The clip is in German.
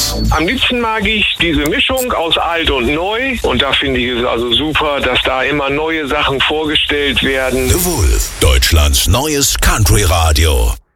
Hits. Am liebsten mag ich diese Mischung aus alt und neu. Und da finde ich es also super, dass da immer neue Sachen vorgestellt werden. The Wolf, Deutschlands neues Country-Radio.